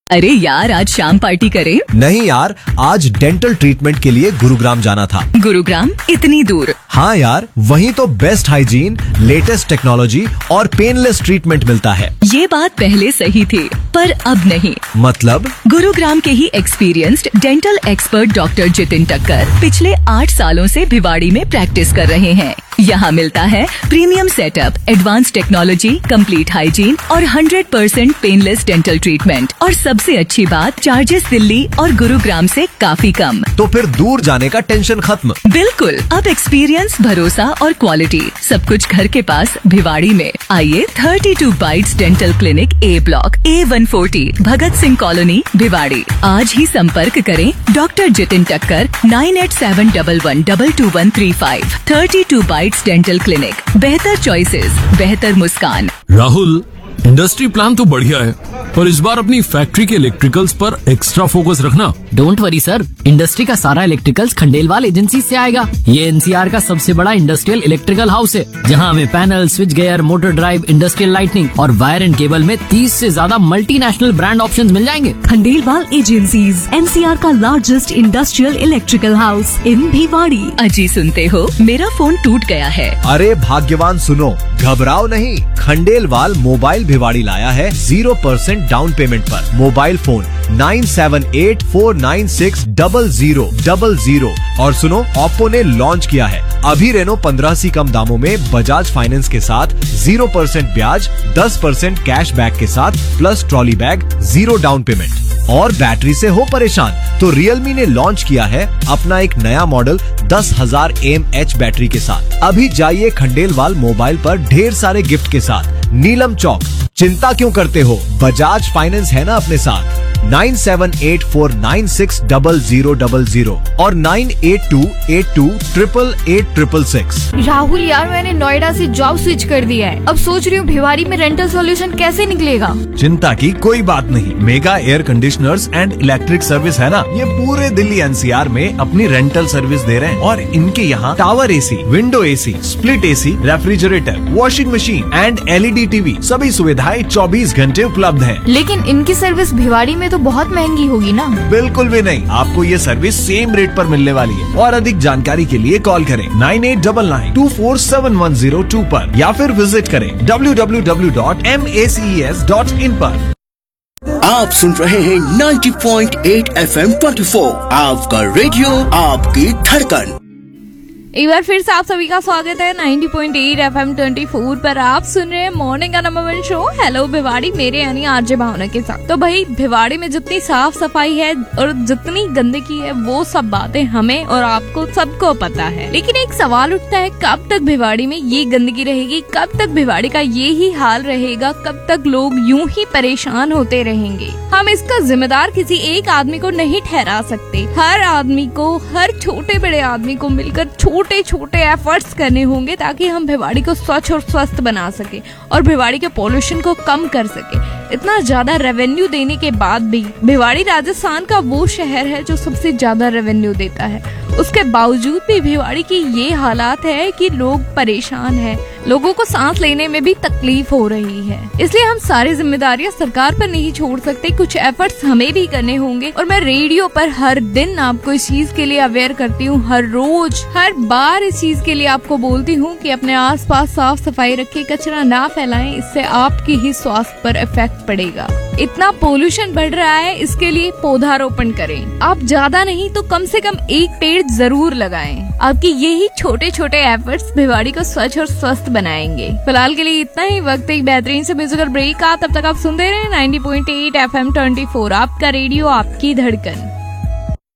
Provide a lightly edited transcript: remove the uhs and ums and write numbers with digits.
अरे यार, आज शाम पार्टी करें? नहीं यार, आज डेंटल ट्रीटमेंट के लिए गुरुग्राम जाना था। गुरुग्राम? इतनी दूर? हाँ यार, वहीं तो बेस्ट हाइजीन, लेटेस्ट टेक्नोलॉजी और पेनलेस ट्रीटमेंट मिलता है। ये बात पहले सही थी, पर अब नहीं। मतलब? गुरुग्राम के ही experienced dental expert doctor Jitin टक्कर पिछले 8 सालों से भिवाड़ी में प्रैक्टिस कर रहे हैं। यहाँ मिलता है premium setup, advance technology, complete hygiene और 100% पेनलेस डेंटल ट्रीटमेंट। और सबसे अच्छी बात, चार्जेस दिल्ली और गुरुग्राम से काफी कम। तो फिर दूर जाने का टेंशन खत्म। बिल्कुल, अब एक्सपीरियंस, भरोसा और क्वालिटी सब कुछ घर के पास भिवाड़ी में। आइए 32 बाइट्स डेंटल क्लिनिक, ए block, A140, Bhagat Singh colony, Bhiwadi. आज ही संपर्क करें डॉक्टर जितिन टक्कर 9871112135। 32 बाइट्स डेंटल क्लिनिक, बेहतर चॉइसेस, बेहतर मुस्कान। राहुल, इंडस्ट्री प्लान तो बढ़िया है, पर इस बार अपनी फैक्ट्री के इलेक्ट्रिकल्स पर एक्स्ट्रा फोकस रखना। डोंट वरी सर, इंडस्ट्री का सारा इलेक्ट्रिकल्स खंडेलवाल एजेंसी से आएगा। ये एनसीआर का सबसे बड़ा इंडस्ट्रियल इलेक्ट्रिकल हाउस है, जहां हमें panel, switch gear, motor drive, industrial lightning और वायर एंड केबल में 30 से ज्यादा मल्टीनेशनल ब्रांड ऑप्शंस मिल जाएंगे। खंडेलवाल एजेंसीज, एनसीआर का largest industrial electrical house in Bhiwadi. अजी सुनते हो, मेरा फोन टूट गया है। अरे भाग्यवान सुनो, घबराओ नहीं, खंडेलवाल मोबाइल भिवाड़ी लाया है 0% डाउन पेमेंट पर। Mobile phone 9784960000। और सुनो, ओप्पो ने लॉन्च किया है अभी रेनो 15 से कम दामों में बजाज फाइनेंस के साथ 0% ब्याज, 10% कैश बैक के साथ plus trolley bag, 0 down payment. और बैटरी से हो परेशान तो रियलमी ने लॉन्च किया है अपना एक नया मॉडल 10,000 mAh बैटरी के साथ। अभी जाइए खंडेलवाल मोबाइल पर ढेर सारे गिफ्ट के साथ। नीलम चौक। चिंता क्यों करते हो, बजाज फाइनेंस है ना अपने साथ। 9784960000 और 9828288866। राहुल यार, मैंने नोएडा से जॉब स्विच कर दिया है। अब सोच रही हूँ भिवाड़ी में रेंटल सॉल्यूशन कैसे निकलेगा। चिंता की कोई बात नहीं, mega air conditioners and electric service है ना, ये पूरे दिल्ली एनसीआर में अपनी रेंटल सर्विस दे रहे हैं। और इनके यहाँ tower AC, window AC, split AC, refrigerator, washing machine and LED TV, सभी सुविधाएं 24 घंटे उपलब्ध है। लेकिन इनकी सर्विस भिवाड़ी में तो बहुत महंगी होगी ना। बिल्कुल भी नहीं, आपको ये सर्विस सेम रेट पर मिलने वाली है। और अधिक जानकारी के लिए कॉल करें 9899247102 पर या फिर विजिट करें www.maces.in पर। आप सुन रहे हैं 90.8 FM 24, आपका रेडियो, आपकी धड़कन। एक बार फिर से आप सभी का स्वागत है 90.8 FM 24 पर। आप सुन रहे हैं मॉर्निंग का नंबर 1 शो हेलो भिवाड़ी, मेरे यानी आरजे भावना के साथ। तो भाई, भिवाड़ी में जितनी साफ सफाई है और जितनी गंदगी है, वो सब बातें हमें और आपको सबको पता है। लेकिन एक सवाल उठता है, कब तक भिवाड़ी में ये गंदगी रहेगी, कब तक भिवाड़ी का ये ही हाल रहेगा, कब तक लोग यूं ही परेशान होते रहेंगे। हम इसका जिम्मेदार किसी एक आदमी को नहीं ठहरा सकते। हर आदमी को, हर छोटे बड़े आदमी को मिलकर छोटे छोटे एफर्ट्स करने होंगे, ताकि हम भिवाड़ी को स्वच्छ और स्वस्थ बना सके और भिवाड़ी के पॉल्यूशन को कम कर सके। इतना ज्यादा रेवेन्यू देने के बाद भी भिवाड़ी राजस्थान का वो शहर है जो सबसे ज्यादा रेवेन्यू देता है। उसके बावजूद भी भिवाड़ी की ये हालात है कि लोग परेशान हैं, लोगों को सांस लेने में भी तकलीफ हो रही है। इसलिए हम सारी जिम्मेदारियां सरकार पर नहीं छोड़ सकते, कुछ एफर्ट्स हमें भी करने होंगे। और मैं रेडियो पर हर दिन आपको इस चीज के लिए अवेयर करती हूँ, हर रोज, हर बार इस चीज के लिए आपको बोलती हूँ कि अपने आसपास साफ सफाई रखें, कचरा ना फैलाएं, इससे आपकी ही स्वास्थ्य पर इफेक्ट पड़ेगा। इतना पोल्यूशन बढ़ रहा है, इसके लिए पौधारोपण करें। आप ज्यादा नहीं तो कम से कम एक पेड़ जरूर लगाएं। आपकी यही छोटे छोटे एफर्ट्स भिवाड़ी को स्वच्छ और स्वस्थ बनाएंगे। फिलहाल के लिए इतना ही। वक्त एक बेहतरीन से म्यूजिकल ब्रेक का, तब तक आप सुनते रहे 90.8 FM 24, आपका रेडियो, आपकी धड़कन।